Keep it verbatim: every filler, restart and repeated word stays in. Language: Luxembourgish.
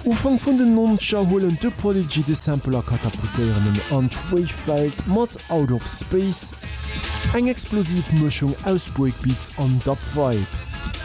Ufang vun den Nonscher holen de Prodigy de Sampler katapultieren an Wavefeld mat Out of Space, eng explosiv Mischung aus Breakbeats an Dub Vibes.